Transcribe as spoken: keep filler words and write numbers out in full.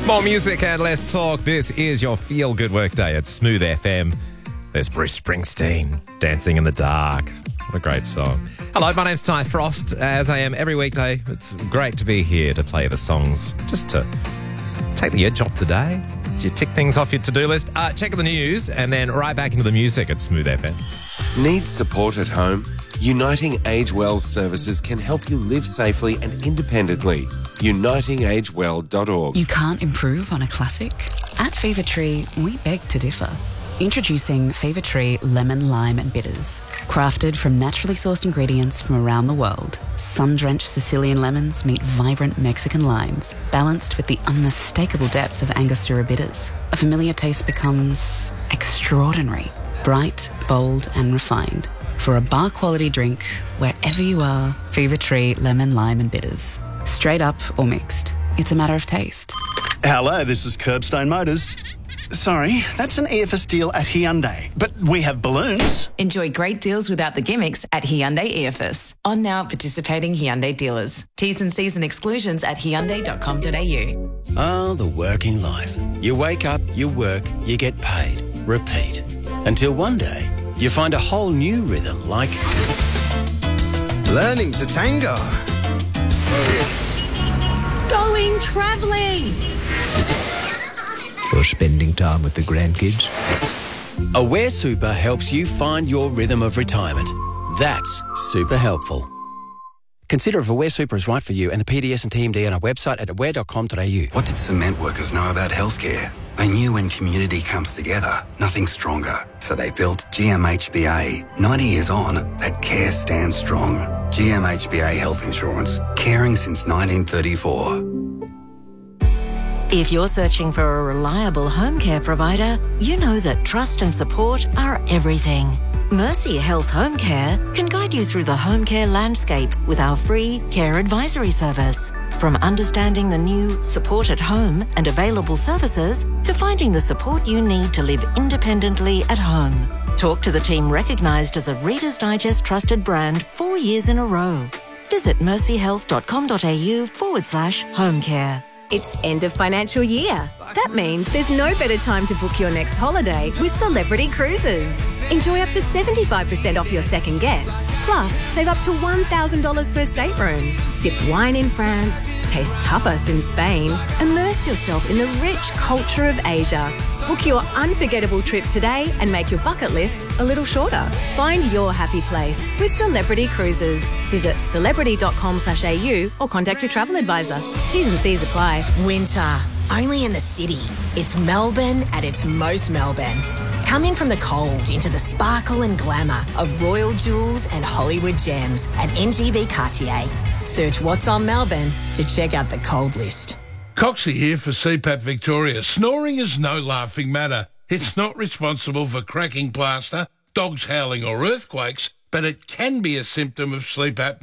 More music and less talk. This is your feel-good workday at Smooth F M. There's Bruce Springsteen, Dancing in the Dark. What a great song. Hello, my name's Ty Frost, as I am every weekday. It's great to be here to play the songs, just to take the edge off the day. So you tick things off your to-do list. Uh, check the news and then right back into the music at Smooth F M. Need support at home? Uniting Age Well services can help you live safely and independently. uniting age well dot org. You can't improve on a classic? At Fever Tree, we beg to differ. Introducing Fever Tree Lemon, Lime and Bitters. Crafted from naturally sourced ingredients from around the world, sun-drenched Sicilian lemons meet vibrant Mexican limes, balanced with the unmistakable depth of Angostura bitters. A familiar taste becomes extraordinary, bright, bold and refined. For a bar-quality drink, wherever you are, Fever Tree Lemon, Lime and Bitters. Straight up or mixed, it's a matter of taste. Hello, this is Curbstone Motors. Sorry, that's an E F S deal at Hyundai, but we have balloons. Enjoy great deals without the gimmicks at Hyundai E F S. On now at participating Hyundai dealers. T's and C's and exclusions at hyundai dot com dot a u. Oh, the working life. You wake up, you work, you get paid. Repeat. Until one day, you find a whole new rhythm like... Learning to tango. Going travelling. Or spending time with the grandkids. Aware Super helps you find your rhythm of retirement. That's super helpful. Consider if Aware Super is right for you and the P D S and T M D on our website at aware dot com dot a u. What did cement workers know about healthcare? They knew when community comes together, nothing's stronger. So they built G M H B A. ninety years on, that care stands strong. G M H B A Health Insurance. Caring since nineteen thirty-four. If you're searching for a reliable home care provider, you know that trust and support are everything. Mercy Health Home Care can guide you through the home care landscape with our free care advisory service. From understanding the new support at home and available services to finding the support you need to live independently at home. Talk to the team recognised as a Reader's Digest trusted brand four years in a row. Visit mercy health dot com dot a u forward slash home care. It's end of financial year. That means there's no better time to book your next holiday with Celebrity Cruises. Enjoy up to seventy-five percent off your second guest. Plus, save up to one thousand dollars per stateroom. Sip wine in France, taste tapas in Spain, immerse yourself in the rich culture of Asia. Book your unforgettable trip today and make your bucket list a little shorter. Find your happy place with Celebrity Cruises. Visit celebrity dot com slash a u or contact your travel advisor. T's and C's apply. Winter, only in the city. It's Melbourne at its most Melbourne. Come in from the cold into the sparkle and glamour of royal jewels and Hollywood gems at N G V Cartier. Search What's on Melbourne to check out the cold list. Coxie here for C PAP Victoria. Snoring is no laughing matter. It's not responsible for cracking plaster, dogs howling or earthquakes, but it can be a symptom of sleep apnea.